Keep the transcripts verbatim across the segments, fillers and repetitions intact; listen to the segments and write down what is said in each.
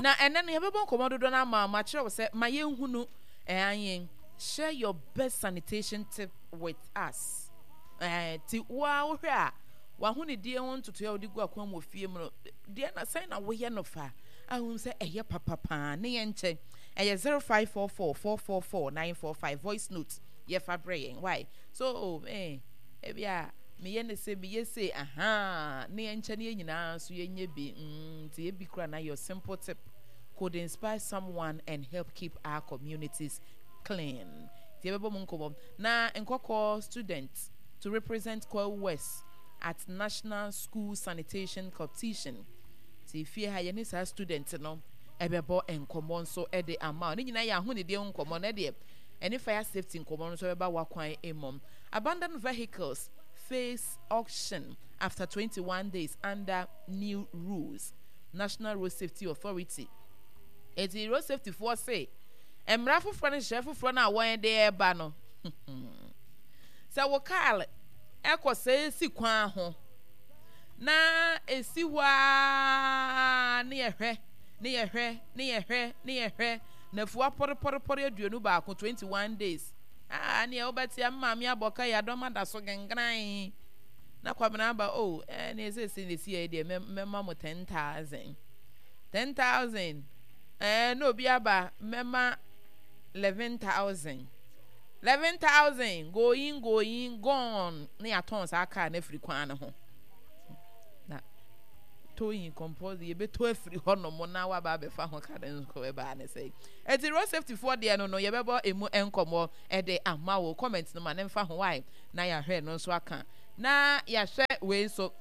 na ene no yebebo komodo do na ma ma kire wo se ma ye nhunu eh ayen share your best sanitation tip with us eh ti wa wo hwe a wa hu ne die won toto ya odi gu akwa mo fie mu die na sai na wo ye no fa ahun se eye papa pa ne ye nche eye zero five four four four four four nine four five voice note ye fa brain why so eh e bia me ye ne se me ye say aha ne ye nche ne nyina so ye nye bi mm ti ye bi kra na your simple tip could inspire someone and help keep our communities clean. Ti ye bebo mun ko na nkoko students to represent Kwao West at National School Sanitation Competition. Ti fie ha ye ne sa student no ebebo enkomo nso e de ama ne nyina ya hu ne de enkomo na de any fire safety enkomo nso eba wakwan emom. Abandoned vehicles face auction after twenty-one days under new rules. National Road Safety Authority. Eti road safety for say emra foforo ne hye foforo na won de eba no. Sa wo kale eko se si kwan ho na esi wa ne yehwe ne yehwe ne yehwe ne yehwe na fuwa por por por aduonu ba ko twenty-one days ah ne obati amma me aboka ya do mada so gengran na kwabena ba oh eh ne se se ne si e de memma mo ten thousand ten thousand eh no bi aba memma eleven thousand eleven thousand going going gone ne aton sa aka na free kwan ne ho na toyin compose ye be to free ho no mo na wa ba be fa ho ka den ko e ba ne say e ti road safety for there no no ye be bo emu enkomo e de ama wo comment no ma ne fa ho why na ya hwe no so aka na ya hwe we so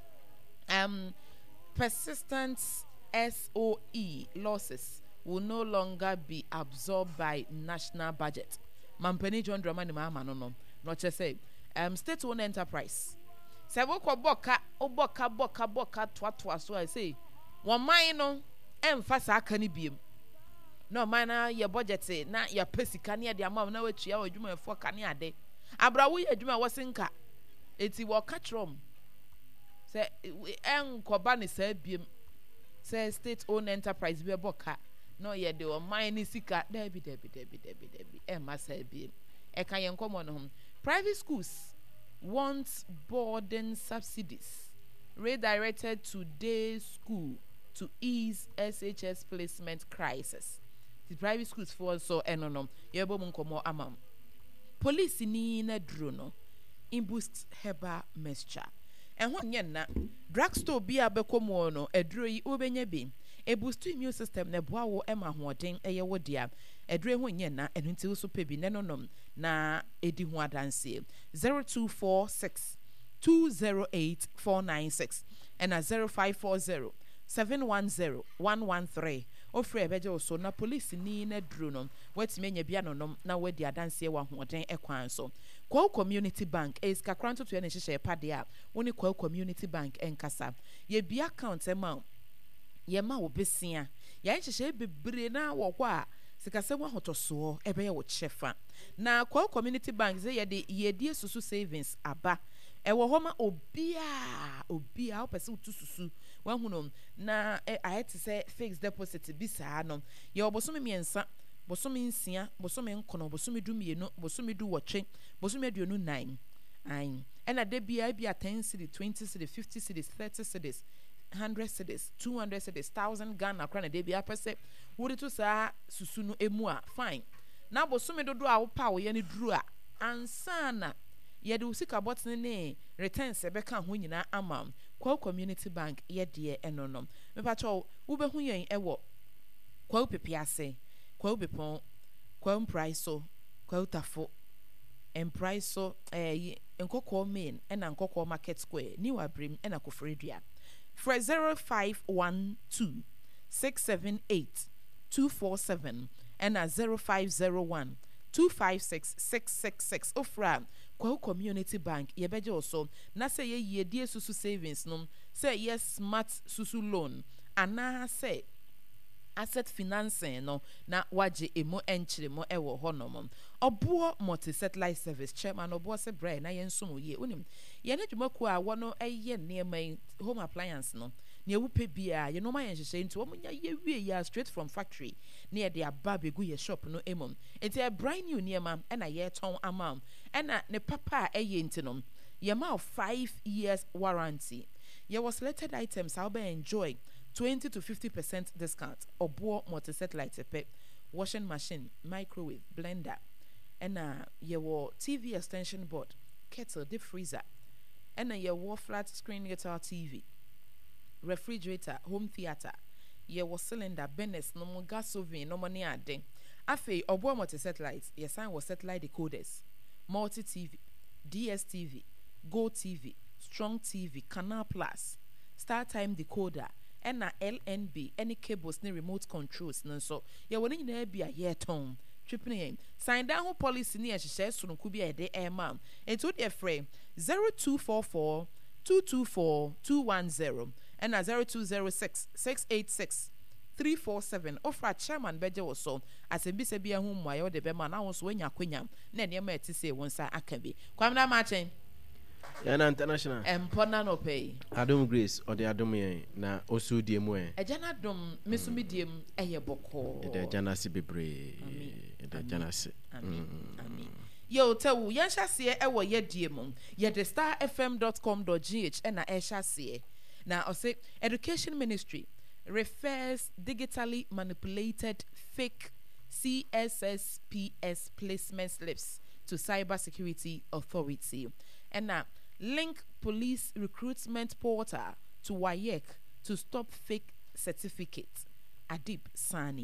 um persistent S O E losses will no longer be absorbed by national budget. Mampeni John Dramani Mama no no no che say um state owned enterprise say wo ko boka oboka boka boka toa toa so I say one mine no emfa sa aka ni biem no man na your budget na your pesika na de amam na watua wadwuma efo ka ne ade abrawo ye adwuma wosinka eti wo ka trom say enkoba ne sa biem say state owned enterprise be boka no ye de o mine sika debi debi debi debi debi e ma sa biem e kan ye nkomo no hom. Private schools want boarding subsidies redirected to day school to ease S H S placement crisis. The private schools for so enonom ye bo mun komo amam police ni na dro no in boost herbal mixture and ho nye na drugstore bia bekomo no edro yi obenya bi e boost immune system na boa wo ema hoden eye wo dia edre ho nye na enu nti so pebi nenonom na edi ho adanse zero two four six two zero eight four nine six and a zero five four zero seven one zero one one three ofre ebeje so na police ni na dro no watime nya bia nonom na wadi adanse wa hoden ekwan so Kwao Community Bank is kakranto to ene hye pade a woni Kwao Community Bank enkasa ye bia account ema ye ma wo besia ya hye bebre na wo kwa sikasem ahotoso ebe ye wo chefa na Kwao Community Bank ze ye de ye die susu savings aba e wo homa obia obia opese utususu wahunom na ayete se fixed deposit bi saa no ye obosom miensa bosomi nsia bosomi nkono bosomi du mienu bosomi du wotwe bosomi aduonu nine ayin ena de bia bia ten cedis twenty cedis fifty cedis thirty cedis one hundred cedis two hundred cedis one thousand Ghana kra na de bia pese wodi to saa susu no emu a fine na bosomi dodo a wo pa wo ye ne duru a ansana ye de usika botne ne returns e beka ho nyina amam Kwao Community Bank ye de enonom me pa cho wo be hu yen ewo Kwao pepiase Kwao bepon Kwao mpraiso Kwao tafo empraiso eh nkoko main ena nkoko market square ni wabrim ena kofredua for zero five one two six seven eight two four seven ena zero five zero one two five six six six six ofra Kwao Community Bank ye beje also na say ye ye die susu savings no say yes smart susu loan ana say asset financing no na waje emo enchire mo ewo honom obo multi satellite service chairman obo se bre na yenso mo ye onim ye na dwuma ku a wono eye nema home appliance no ne ewu pe bia ye no ma yen hye nti omunya ye wie ya straight from factory ne ye de aba begu ye shop no emom enti a brand new niema e na ye ton amam e na ne papa a eye ntinom ye ma five years warranty ye was selected items how be enjoy twenty to fifty percent discount obo multi-set light pe washing machine microwave blender and uh ye wo T V extension board kettle deep freezer and uh ye wo flat screen guitar T V refrigerator home theater ye wo cylinder burners no mo gas oven no money aden afi obo multi-set light ye sign was satellite decoders multi T V D S T V Go T V Strong T V Canal Plus Star Time decoder and na L N B any cables ni remote controls no so ye woni nyina bia ye ton tripping sign down ho policy ni ehye so no ku bia de e ma ento de frame zero two four four two two four two one zero and na zero two zero six six eight six three four seven offer chairman beje wo so asembi se bia hu mwa ye de be ma na wo so anya kwanya na ne ma eti se won sa aka bi kwamna ma chen Yana international. Empona no pay. Adom Grace or the Adom na osu die mu e. Ejana dom mesumi diem eye boko. E de jana si bebre. E de jana si. Amen. Amen. Yo tewu yan hyase e wo ye die mu. Ye de star f m dot com dot g h e na e hyase. Na o say education ministry refers digitally manipulated fake C S S P S placement slips to Cyber Security Authority. And now link police recruitment portal to W A Y E C to stop fake certificates. Adib Sani.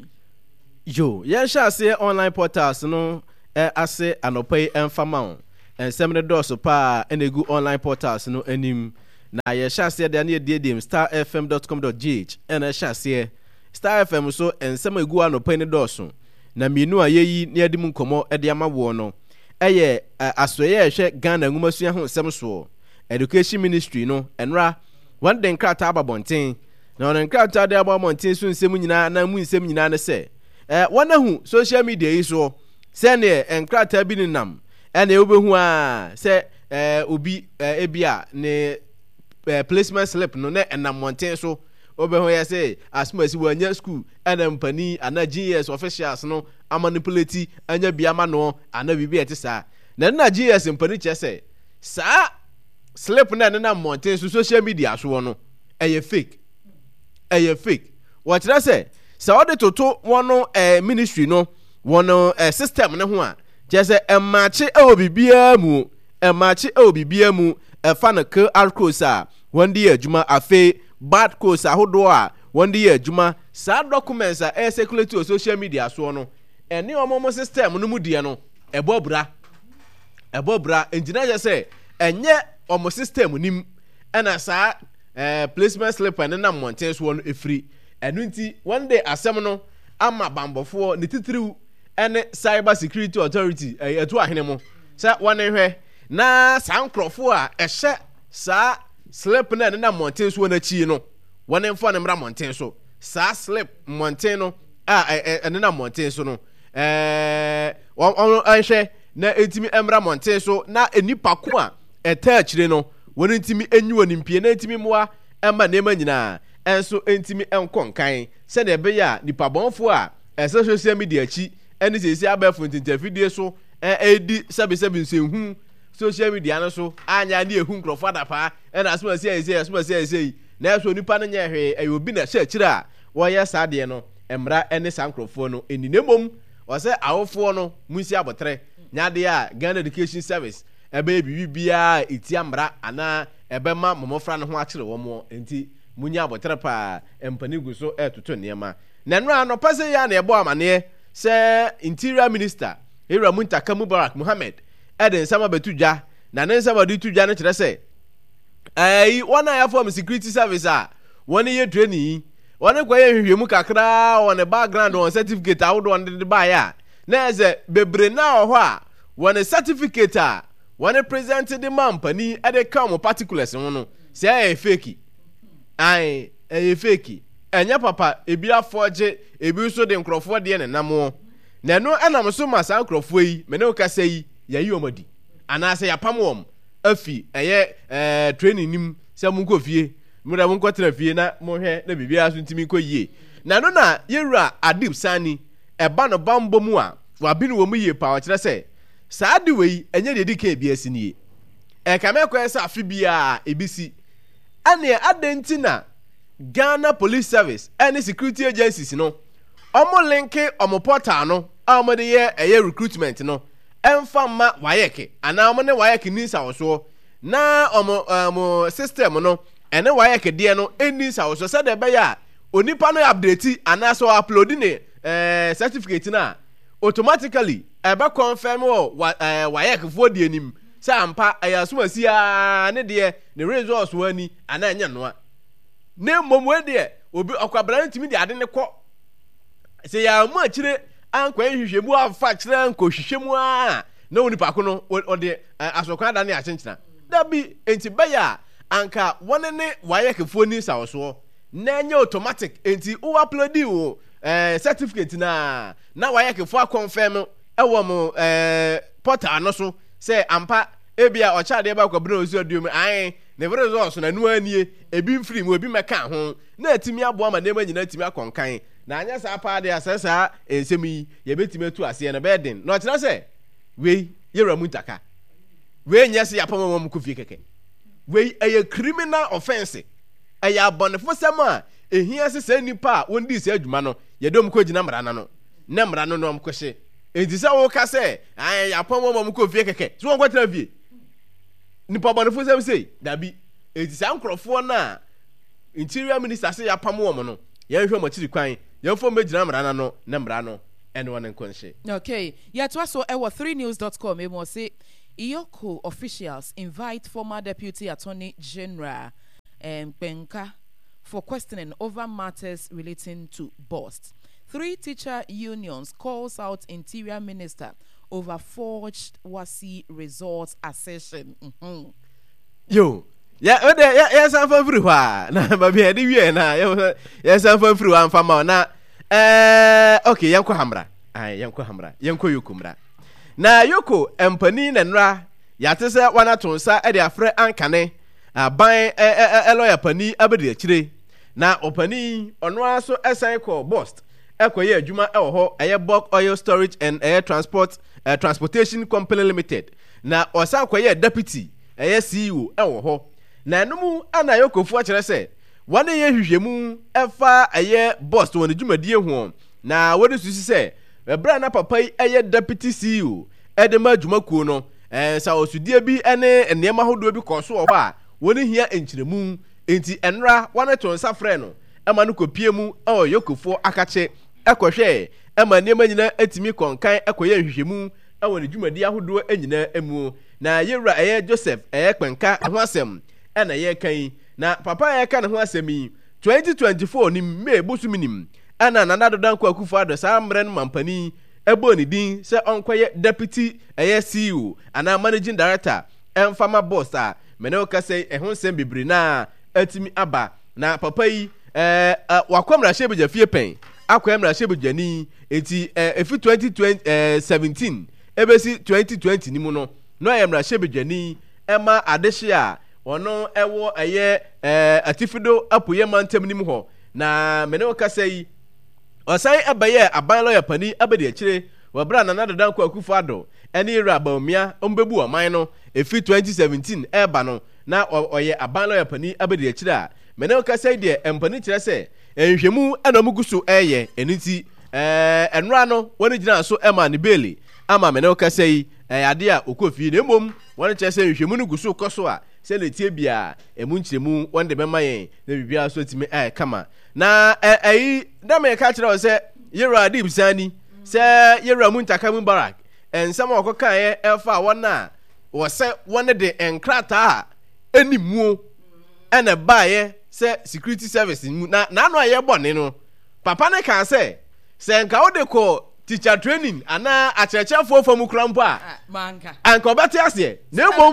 Yo, yan shase online portals no eh, ase anopai enfama en semne doso pa enegu online portals no enim na ye shase de na de dem star f m dot com dot g h en shase Star F M so en sem egu anopai ne doso na minu a yeyi ne adim nkomo e de ama wo no eye asoye ehwe Ghana ngumasua ho sem so education ministry no enra one den krata ababonten na on krata de ababonten so nsem nyina na mu nsem nyina ne se eh wana hu social media yi so se ne enkrata bi ni nam ene obehu a se eh obi ebia ne placement slip no na enam monten so obehu ya se asmasi wanya school ene mpani ana G S officials no amanipulate anya biama no ana bibi etisa na na G S mpani che se sa slip na na monten so social media so no eye fake eye fake what did I say sa ode toto wono eh ministry no wono eh system ne ho a che se e match e obibia mu e match e obibia mu e fa na Q R code a wondi adwuma afi bad codes ahodo a wondi adwuma sa documents a e circulate to social media so no ene omomo system no mu die no e bobra e bobra engineer say enye omo system nim ena sa eh placement slip ene na monten so no efri enu nti one day asem no ama bambofo ne titiriu ene Cyber Security Authority etu ahene mo sa wone hwe na sa nkrofo a ehye sa slip na ene na monten so na chi no wone mfo ne mra monten so sa slip monten no a ene na monten so no eh on ehwe na etimi emra monten so na enipa ko a eta akire no wone ntimi enyu onimpie na ntimi moa emma nema nyina enso ntimi enkonkan se na ebe ya nipa bonfo a ese social media chi eni sesi abafo ntintafidie so edi sabe sabe nsenhu social media no so anya na ehu nkrofo adapa ena asoma si ese asoma si ese na so nipa no nya hwe ayi obi na hye akire a wo ya sade no emra ene sankrofo no eni nemom wo se awofo no munsi abotre nyade a Ghana Education Service ebe bibi bia eti amra ana ebe ma momofra no ho akire wo mo enti munya abotre pa empani gu so etoto niema na no anopase ya na ebo amane se interior minister Ira Muntaka Mubarak Muhammad eden sama betudwa na ne sama de tudwa no kire se eh wona ya form security service a wona ye training wona kwa ye hwehwemu kakra wona background on certificate awodo on de ba ya na eze bebre na ho a wona certificate a wona present the mampani e de come particulars ho no se e fake ai e fake enya papa ebi afoje ebi so de nkrofo de ne namo na no enam so masa nkrofo yi me ne o kasa yi ya yi omadi ana se ya pam wom afi eye eh training nim se mu nkofie mura mun kwatra fie na mo hwe na bibia so ntimi kɔ yie na no na yewura Adib Sani eba no bambo mu a wa bi no wo mu yie pa o kyerɛ sɛ saa de wei enye de dika bia si nie e ka me kɔ sɛ afi bia ebisi ane adenti na Ghana Police Service and security agencies no omo linke omo portal no omo de ye eye recruitment no emfa ma wayeke ana omo ne wayeke ni sa woso na omo omo system no ene wayeke de no eni sa woso se de be ya onipa no update ana so upload ne eh certificate na automatically e be confirm wo wayeke fo de anim se ampa ayasoma sia ne de ne results wani ana nya no ne mmom de obi akwabra ntimi de ade ne kɔ se ya mu akire ankwa hwehwemu afa kire anko hwehwemu a na onipa ko no ode asokwa da ne akyenkyena da bi enti baya anka wone ne wayekefo ni sawoso na nya automatic enti o upload o eh certificate na na wayekefo confirm e wo mo eh portal no so se ampa ebia ochade ba kwabra osu adum an ne vere zo na nu anie ebi mfiri mu ebi meka ho na atimi abo ma na manyina atimi akonkan na anya sa pa de asesa ensem yi ye betimi atu ase na bedin na ochira se we yera mutaka we nya se yapam mo mkofie keke we eye criminal offense eye abonefo sem a ehia se se nipa wondi se adwuma no ye dom ko gina mra na no na mra no no mkohye enti se wo ka se an yapam mo mkofie keke so won kwatra vie nipa bonefo sem sei dabi enti sa nkrofo na interior minister say yapam wo mo no ye hwe mo chiri kwan ye fo megina mra na no na mra no ene won nkonhye. Okay, yeah, to also ewo three news dot com e mo say Iyoko officials invite former Deputy Attorney General um, Benka for questioning over matters relating to bust. Three teacher unions calls out Interior Minister over forged Wasi results assertion. Mm-hmm. Yo, yeah, ode yeah, yeah, some for free wa na ba bi ade wie na yeah, some for free wa mfa na eh okay, yanko hamra. Ai, yanko hamra. Yanko yokumra. Na Yoko empani na nra yate se wana tonsa e de afre ankane aban e lawyer pani abedi akire na opani ono aso esan ko bust ekoye adwuma e wo ho eye bulk oil storage and air transport uh, transportation company limited na osan koye deputy eye C E O e wo ho na enum ana Yokofu akire se wane ye hwehwemu efa eye bust woni dwumadie ho na wodi susi se ebra na papa yi eye deputy C E O edema dwumakuo no eh sa osudie bi ene enema hodo bi koso wo ba woni hia enkyiremu enti enra wane to nsa frɛ no ema no kopie mu e Yokofu akache ekohwe ema nema nyina etimi konkan ekoye hwehwemu e woni dwumadi ahodo enyina emu na yewura eye Joseph eye kpenka ho asem e na ye kan na papa ye kan ho asem yi twenty twenty-four ni me bosuminim ana nanado danko Akufo Addo sa mren mampani ebo ni din se onkoye deputy eye C E O ana managing director emfama boss a mene oka say ehun sem bibiri na atimi aba na papa yi eh wakwamra shebeja fie pen akwamra shebeja ni enti efi twenty seventeen ebesi twenty twenty ni mu no no ayamra shebeja ni ema adehye a ono ewo eye eh atifido apoye mantem ni mu ho na mene oka say osai abaye aban lawyer pani abedi akire wabra na nadadan kwa Akufo Addo eni ira baumia ombebu oman no efi twenty seventeen eba no na oye aban lawyer pani abedi akire a mene oka say de empani kire se enhwemu ana muguso eye eniti eh enra no woni gina so ema ne beli ama mene oka say ade a okofi na emom woni kire se enhwemu no guso koso a se le tie bia emu nkyiremu wonde bema yen na bibia so timi eh kama na eh da me ka kire o se yera Adib Sani se yera muntaka mu barak ensam okokan ye efa wona wo se wone de enkrata animu ene baaye se security service na na no aye bone no papa ne kan se se nka wo de ko teacher training ana acherechefo fomu krampo a manka anka obete ase na mom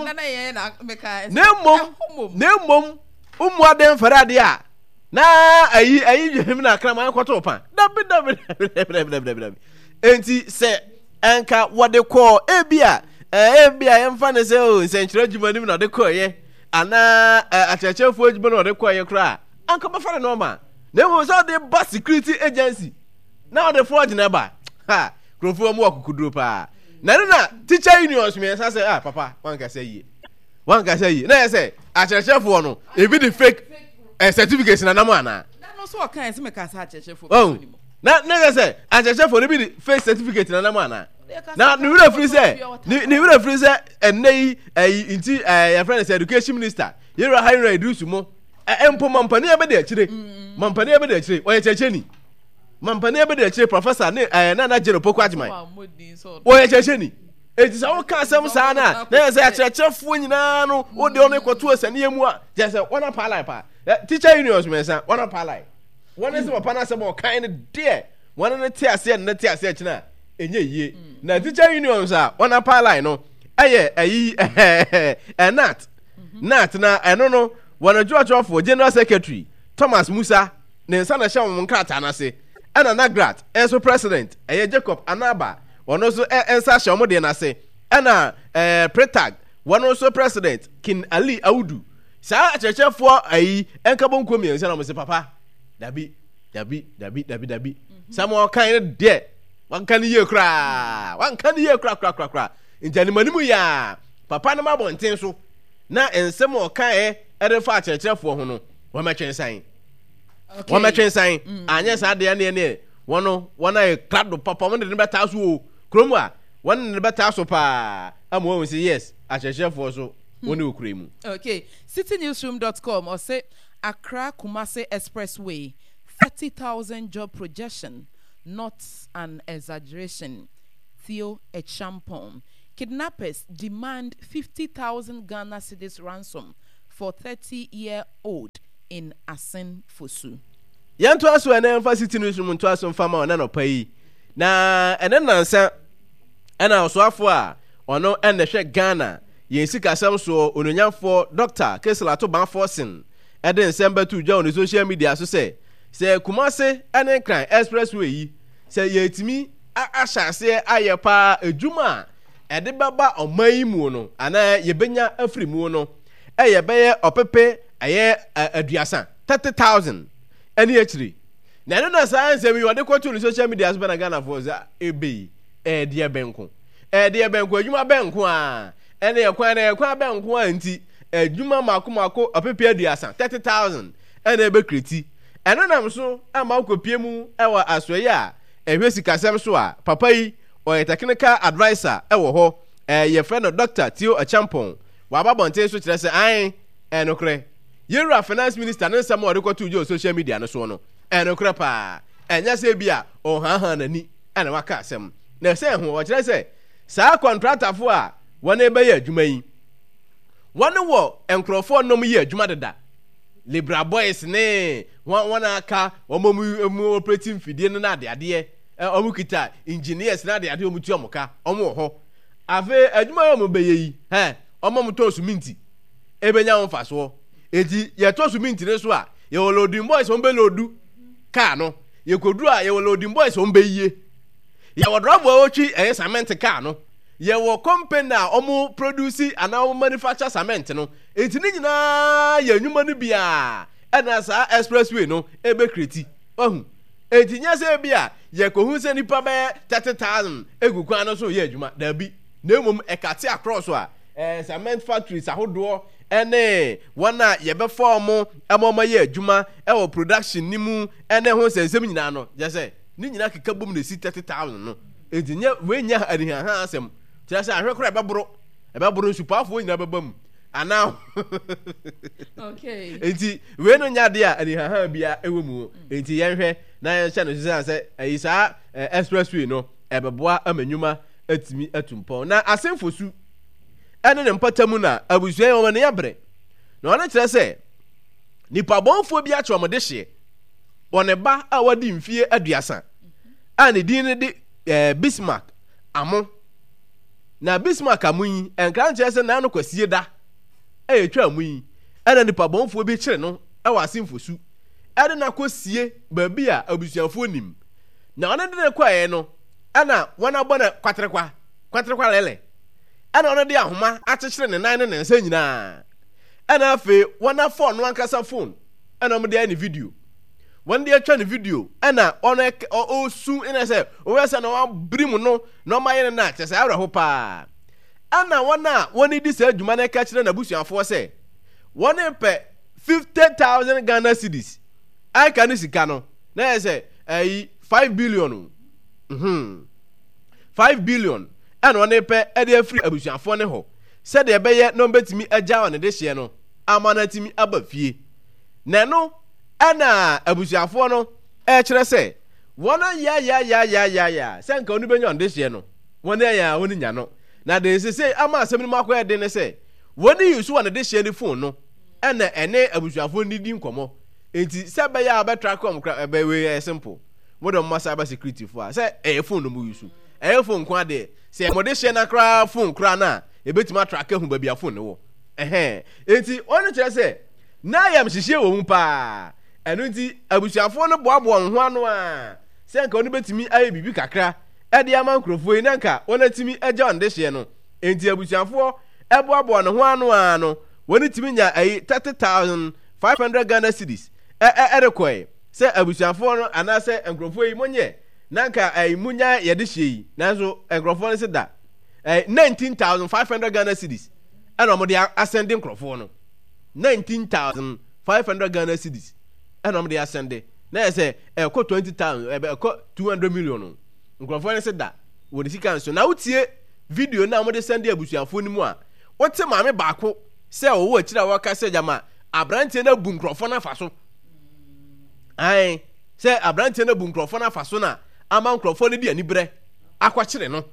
na mom na mom umu aden farade a na ayi ayi dwem na kram an kwato pa dabi dabi dabi dabi dabi enti se anka wode ko ebia ebia emfa ne se o nsenkyere dwuma nim na de ko ye ana akyerɛkyerɛfoɔ adwuma no ɔde kɔɔyɛ koraa anka bɛfa no nɔɔma na mmom sɛ ɔde ba security agency na ɔde forge na ba ha kurɔfoɔ mu wakukuduro paa na no na teacher unions mmiɛnsa sɛ ah papa wankasa yie wankasa yie na yɛ sɛ akyerɛkyerɛfoɔ no ebi de fake eh, certificate na nam ana na no so ɔka ɛsɛ mekasa akyerɛkyerɛfoɔ oh na na yɛ sɛ akyerɛkyerɛfoɔ no bi de fake certificate na nam ana na ne wura firi sɛ ne wura firi sɛ ɛnɛ yi ɛyi nti ɛɛ yɛfrɛ no sɛ education minister yɛwura Haruna Idris mo ɛmpo mampani ɛbɛde akyire mampani ɛbɛde akyire ɔyɛ kyerɛkyerɛni mampani ɛbɛde akyire professor ne ɛɛ nana Jero Poku Agyeman ɔyɛ kyerɛkyerɛni eti sɛ wɔka asɛm saa na na yɛ sɛ akyerɛkyerɛfoɔ nyinaa no wode ɔno kɔto asɛneɛ mu a gyɛ sɛ wɔn apaalai pa teacher unions mɛnsa wɔn apaalai wɔn sɛ papa no asɛm ɔkan no deɛ wɔn ne te aseɛ ne te aseɛ kyena enye yie na teacher unions a wɔn apaalai no ɛyɛ ɛyi ɛɛ nat nat na ɛno no wɔn adwoatwoafo general secretary Thomas Musa ne nsa na hyɛ wɔn nkrataa n'ase ɛna Nagrat ɛnso president ɛyɛ Jacob Anaba wɔn nso ɛnsa hyɛ wɔn deɛ n'ase ɛna ɛɛ Pretag wɔn nso president Kin Ali Audu saa akyerɛkyerɛfoɔ ayi ɛnkabɔ nkuo mmiɛnsa na wɔn sɛ papa dabi dabi dabi dabi dabi samu ɔkan ne deɛ wanka ne yie koraa wanka ne yie koraa koraa koraa koraa ntanimanimu yia papa no ma bɔ nten so na nsɛm ɔkan ɛ ɛde fa akyerɛkyerɛfoɔ ho no wɔmɛtwe nsan wɔmɛtwe nsan anyɛ saa deɛ ne ne wɔno wɔn ayɛ klado papa wɔn de ne bɛtaa so o kurom a wɔn de ne bɛtaa so paa ama wɔn sɛ yes akyerɛkyerɛfoɔ so wɔn ne okura mu. Okay, city newsroom dot com or say Accra Kumasi Expressway thirty thousand job projection not an exaggeration. Theo Echampong. Kidnappers demand fifty thousand Ghana cedis ransom for thirty-year-old in Asen Fosu. Yanto aso ene emfa city newsroom to aso mfa ma ona no pai. Na ene nansa ena osoafo a ono ene hwe Ghana yen sikasam so ononyamfo Doctor Keselato Banforsen ede nsem batu dwa on social media so se se Kumasi ene kran expressway yi se yetimi ahyase ayepa edwuma ede baba oman mu no ana yebenya afri mu no eye beye opepe aye aduasa thirty thousand eni achiri na no na science mi wode kwoto no social media so na Ghana for za ebe e de benko e de benko adwuma benko a ene ekwan na ekwan benko a nti adwuma mako mako opepe aduasa thirty thousand ene ebe kreti eno nam so ama okopie mu ewa asoye a ehwe sikasem so a papa yi o technical advisor ewo ho eh ye friend Doctor Theo Echampong wa babonte so kire se an enokre yewura finance minister ne nsam o de kwoto ujo social media no so no enokre pa enya se bia o han han nani ana waka asem na se ho o kire se saa contractor fo a wona ebe ye adwuma yi wona wo enkrofo nom ye adwuma deda Libra boys ne wona aka omomu mu operating fidie no na ade ade omu kita engineers na ade ade omu tu omuka omu ho ave adwuma omu beye yi he omomu to suminti ebenya won faso eti ye to suminti ne so a ye loading boys on be loadu car no ye koduru a ye loading boys on be yie ye wodrobo otwi e cement car no ye wo company a omu produce ana omu manufacture cement no eti ni nyina ye nwuma no bia ena sa expressway no ebe kreti ohu eti nya se bia ye kohun se nipa be thirty thousand egukwan no so ye adwuma da bi na emom ekate across a eh cement factories ahodo ene wana ye be form amoma ye adwuma e wo production ni mu ene ho sensem nyina no je se ni nyina keka bom na si thirty thousand no eti nya we nya ariha ha asem tira se ahwe kora ebeboro ebeboro supafo nyina bebam ana okay enti we no nya de a ariha ha bia ewo mu enti yenhwe na ye hye no se se ayi saa expressway no ebeboa amanyuma atimi atumpon na Asen Fosu ene ne mpatamu na abusua yo ne yabre na ona kire se nipa bonfo bi acho mo de hye one ba a wadi mfie aduasa a ne din ne de eh, Bismarck amo na Bismarck amunyi enkran kire se na no kwasie da e etwa amunyi ene nipa bonfo bi kire no e wa Asen Fosu ene na kwasie ba bi a abusuafo nim na ona de ne kwae no ana wana bona kwatrekwa kwatrekwa lele ana ona de ahoma akyekere ne nan ne nsa nyina ɛna afei wɔna phone no ankasa phone ɛna ɔmo de ayɛ ne video wɔn de atwa ne video ɛna ɔno ɔsu ɛna sɛ ɔwɛ sɛ na wɔabiri mu no na ɔmo ayɛ ne na kyɛ sɛ awura ho paa ɛna wɔn a wɔn di sɛ adwuma no ka kyerɛ n'abusuafoɔ sɛ wɔn pɛ fifty thousand Ghana cedis aka ne sika no na yɛ sɛ ɛyi five billion mhm five billion ɛna wɔn pɛ ɛde afiri abusuafoɔ ne hɔ sɛdeɛ ɛbɛyɛ na ɔmbɛtumi agya wɔn ne de hyɛ no ama na timi aba fie na no ɛna abusuafoɔ no ɛkyerɛ sɛ wɔn ya ya ya ya ya ya sɛ nka wɔn bɛnya wɔn de hyɛ no wɔn ya wɔn nya no na de sese ama asɛm no makɔ ɛde ne sɛ wɔn yi so wɔn de hyɛ ne phone no ɛna ɛne abusuafoɔ ni di nkɔmɔ enti sɛ bɛyɛ a bɛtra kɔm kra ɛbɛwe ɛyɛ simple mo de mo cyber security fo a sɛ ɛyɛ phone no mo yi so ɛyɛ phone ko ade sɛ mo de hyɛ na kra phone kra na ebetuma atra ka hu ba bia phone ne wo ɛhɛn enti ɔno kyerɛ sɛ na yam hyehyɛ wɔ mu paa ɛno nti abusuafoɔ no boaboa ho ano a sɛ nka ɔno betumi ayɛ bibi kakra ɛde ama nkrofo yi na nka ɔno timi agya ɔno de hyɛ no enti abusuafoɔ ɛboaboa no ho ano a no wɔn timi nya ayi thirty thousand five hundred Ghana cedis ɛ ɛ ɛde kɔɛ sɛ abusuafoɔ no anaasɛ nkrofo yi monyɛ na nka ayi munya yɛde hyɛ yi nanso nkrofo no se da ɛɛ nineteen thousand five hundred Ghana cedis ɛna ɔmo de asɛnde nkrofo no nineteen thousand five hundred Ghana cedis ɛna ɔmo de asɛnde na yɛ sɛ ɛkɔ twenty thousand ɛkɔ two hundred million no nkrofo no se da wɔ de sika nso na wotie video na ɔmo de sɛnde abusuafoɔ no mu a wote maame baako sɛ ɔwɔ akyire a wɔka sɛ gyama aberanteɛ no abu nkrofo no afa so ae sɛ aberanteɛ no abu nkrofo no afa so na ama nkrofo no di aniberɛ akɔkyere no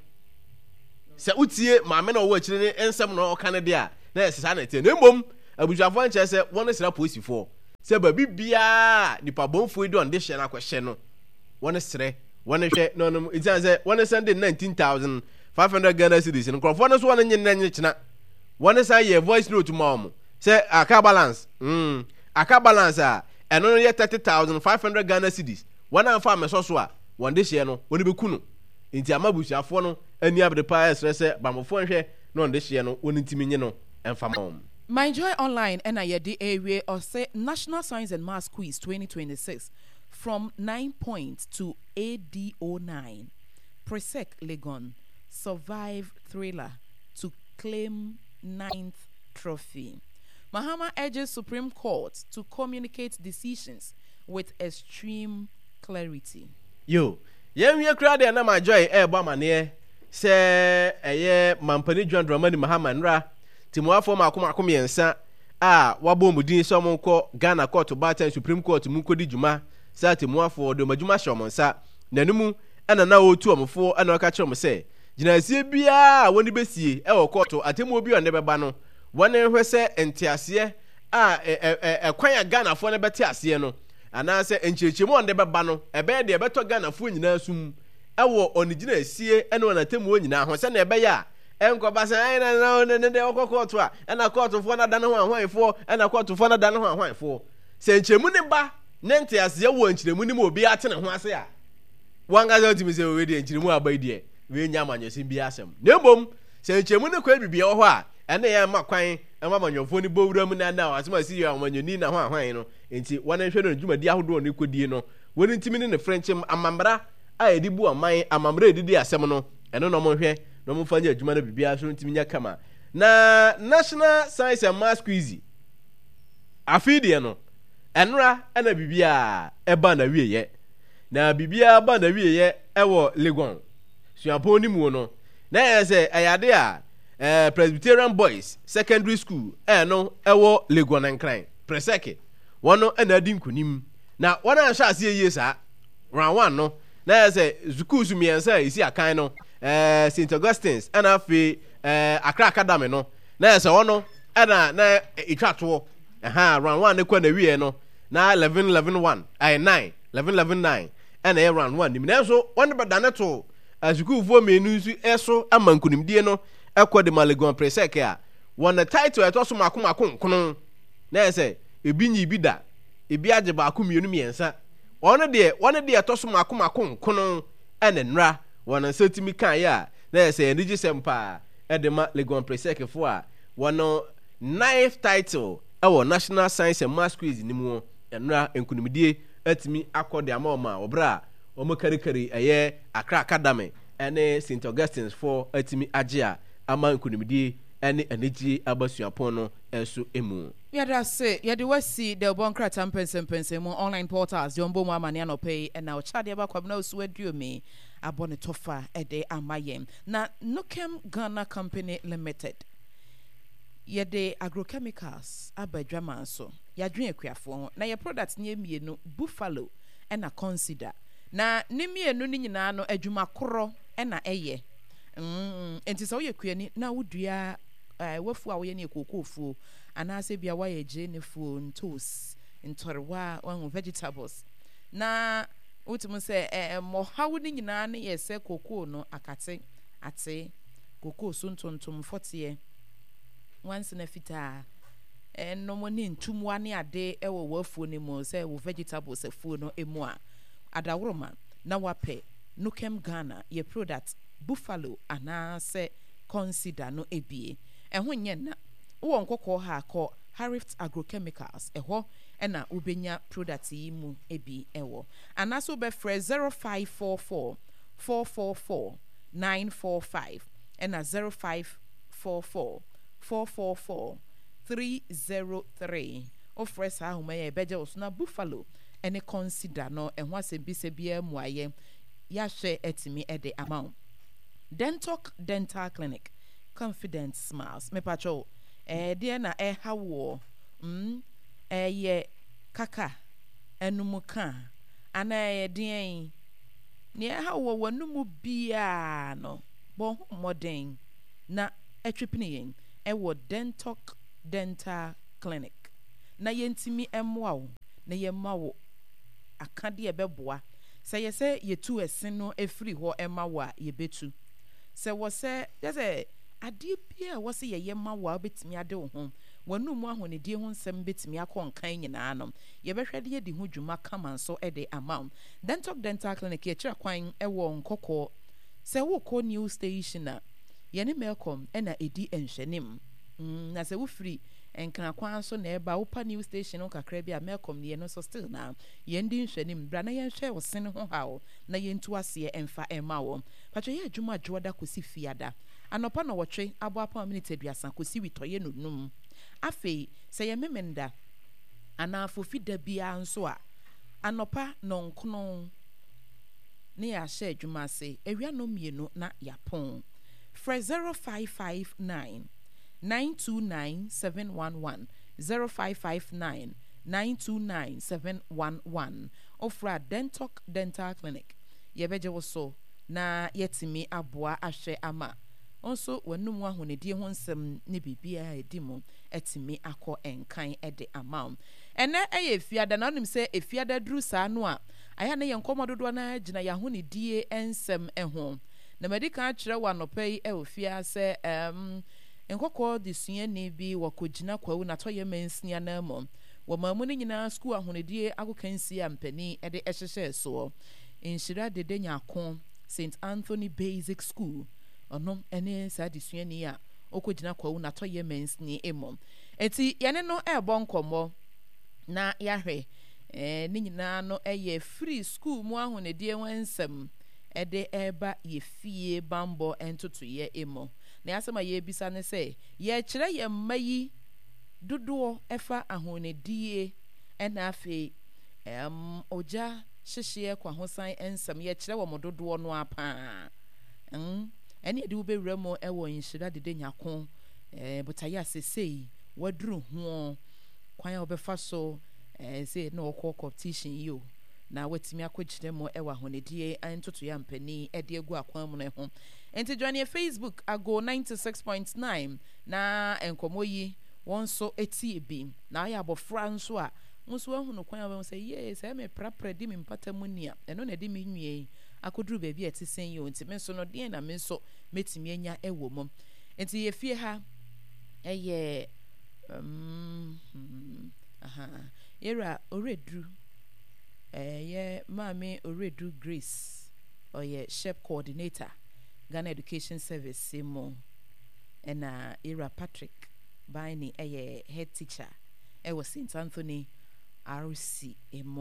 sɛ wotie maame na ɔwɔ akyire ne nsɛm na ɔka ne de a na yɛ sesa na ɛte na mmom abusuafoɔ nkyerɛ sɛ wɔn ne sra polisifoɔ sɛ baabi biara nipa bɔnfoɔ yi de ɔno de hyɛ no akɔhyɛ no wɔn srɛ wɔn hwɛ na ɔnom ɛgyina sɛ wɔn sɛnde nineteen thousand five hundred Ghana cedis no nkrofo no so wɔn nye ne kyena wɔn san yɛ voice note ma wɔn sɛ aka balance mm aka balance a ɛno no yɛ thirty thousand five hundred Ghana cedis wɔn amfa amɛsɔ so a wɔn de hyɛ no wɔn bɛku no nti ama busuafoɔ no ani abere paa ɛsrɛ sɛ bamofoɔ nhwɛ na wɔn de hyɛ no wɔn ntimi nye no ɛmfa ma wɔn. My Joy Online and I the area of say National Science and Maths Quiz twenty twenty-six from nine points to A D O nine. Presec Legon survive thriller to claim ninth trophy. Mahama urges Supreme Court to communicate decisions with extreme clarity. Yo, yem ye kra de na My Joy e bo amane se eye mampani John Dramani Mahama nra timuafo makom akom yensa a wabo mudin so mo ko Ghana Court Batten Supreme Court mu kodi djuma sa timuafo de madjuma shomonsa nanumu ana na otu omfo ana ka kire mo se gyinasie bia woni besie e wo court atemu obi on de beba no woni hwe se entiase a ekwan ya Ghana fo ne bete ase no ana se enchechemu on de beba no ebe de beto Ghana fo nyina sum e wo onigina asie ene wona temu nyina ho se na ebe ya enko basa na na na de okokoto a ena court fo na dan ho ahwanfo ena court fo na dan ho ahwanfo se enchemu ne ba ne entiase wo enchiremu ne mo obi atene ho ase a wanga zo timi se we de enchiremu abai de we nya manyosin bi asem na mbom se enchemu ne kwa bibia ho a ene ya makwan ema manyofo ni bowuram na na asema si ya manyoni na ho ahwan no enti wona hwe no dwumadi ahodo ne kodie no woni ntimi ne frenchim amambra a edibu aman amambra edidi asem no eno no mo hwe no mo fanya adwuma na bibia so ntimi nya kama na National Science and Maths Quiz afidie no enra na bibia eba na wieye na bibia ba na wieye ewo Legon suapo ni mu no na yese ayade a eh Presbyterian Boys Secondary School eh no ewo Legon nkran preseke wono na adi nkunim na wona ahwa ase yie sa round one no na yese zuku su miensa isi akan no eh Saint Augustine's ana fe eh Accra Academy no na yese wono na na itwato aha round one ne kwa na wie no na eleven eleven one ay nine eleven eleven nine ana e round one nim na so won be dane to azuku fo menu nsu eso amankunimdie no ekode Legon preseke a won the title eto so makom akonkon na yese ebi nyi bi da ebi age ba akom mienu miensa won de won de eto so makom akonkon ene nra won setimi kan ya na yese enigi sempa edema Legon preseke fo a won ninth title ɛwɔ national science and maths quiz ni mu ɛnura nkunimdie atumi akɔ de ama ɔma ɔbra ɔmo karikari ɛyɛ Accra Academy ɛne Saint Augustine's for atumi agye a ama nkunimdie ɛne anigye abasuapɔn no ɛso emu. Yada say yadi wasi the bonkra tampensen pensen mo online portals jombo mo amane anope and now chade ba kwabna osu aduo me abone tofa ede amayem na Nukem Ghana Company Limited yede agrochemicals abadwama so yadwen akuafo na ye products ne mienu Buffalo and a Consider na ne mienu ni nyina no adwuma koro na eye mm enti so ye kuani na wodua wafu a woye ne kokofu anase bia wa ye je ne fu ntos ntorwa wan vegetables na utum se eh mo hawo ni nyina ne ye se koko no akate ate koko so ntontom fortie once na fita eh no mo ni ntumwa ne ade e wo wafu ne mo se wo vegetables afu no emu a adaworoma na wape Nukem Ghana ye product Buffalo anase Consider no ebie ehwo nye na wo nkokɔ ha kɔ Harift Agrochemicals eho ena ubenya product yi mu ebi ewo anaso be frɛ zero five four four, four four four, nine four five ena zero five four four, four four four, three zero three o frɛ sa homa ye beje osuna Buffalo ene Consider no ehwo asɛbi sɛ bia mu aye ya hwɛ etimi ede amount Dentalk Dental Clinic Confident Smiles me pacho eh dia na eh hawo mm eh ye kaka enumuka ana eh dia ne hawo wanumu bia no bo modern na etwepini yen eh wo Dentalk Dental Clinic na yentimi emwa wo na yemma wo akade ebeboa sɛ yɛ sɛ yetu esen no efiri hɔ emma wo a yebetu sɛ wɔ sɛ yɛ sɛ ade bia wɔ sɛ yɛyɛ ma wo a betimi ade wo ho wanu mu ahonedie ho nsɛm betimi akɔ nkan nyinaa no yɛbɛhwɛ de yɛdi ho dwuma kama nso ɛde ama Dentalk Dental Clinic yɛkyerɛ kwan ɛwɔ nkɔkɔ sɛ wokɔ new station a yɛne Melcom ɛna edi nhwɛnim mm na sɛ wo free enkra kwan so na eba wopa new station no kakra bi a Melcom ne no so still na yendi nhwɛnim bra na yɛnhwɛ wo sen ho hawo na yɛntu ase emfa ema wo patro yɛ adwuma adwoda kosi fiada anopa na wɔtwe abo apa minute aduasa kosi witɔye nonum afei sɛ yɛ memenda ana afofida bia nso a anopa nonkono ne ya hyɛ adwuma ase ewia no mienu na yapon frɛ zero five five nine, nine two nine, seven one one zero five five nine, nine two nine, seven one one ofra Dentalk Dental Clinic yebeje wo so na yetimi aboa ahwɛ ama onso wanum ahonedie ho nsɛm ne bibia edimo etimi akɔ enkan ede ama ene eye fiada na onim sɛ efiada duru saa no a aya ne yenkomo dodo na gina ya honedie ensɛm ɛho na medika kyerɛ wa nopai e ofia sɛ em nkɔkɔ de sua ne bi wakogina kwawu na toye mensia na mo wo mamu ne nyina school ahonedie agokansi ampani e de ɛhyehyɛ so inshira de de nyako Saint Anthony Basic School ono ene sa de sua ni a okogina kwawu na toye mensia emo enti yene no e bo nkomo na yahwe eh ne nyina no eye free school mu ahonedie wansam e de eba ye fie bambo entoto ye emo na asema ye bisa ne se ye kire ye mayi dodo efa ahonedie ena afi em oja hyehye kwa hosan ensam ye kire wo mododo no apa mm ene de wo bewura mo e wo nhira de nyako eh butaye asesei waduru ho kwan obefa so eh say na okọ competition yo na watimi akogire mo e wa honedie antoto ya mpani e de egu akwan mu ne ho enti join your Facebook ago ninety-six point nine na enkomo yi won so eti ebi na ya abofra nso a nso ahunu kwan a say yes e me prapra di me mpata mu nia eno na di me nwie akoduru ba bi etisen yo enti me so no de na me so metimi anya ewo mom enti ye fie ha eye um aha era oredru eh ye mami oredu Grace oye shep coordinator Ghana Education Service simo ena era Patrick by ni a head teacher. It was Saint Anthony R C.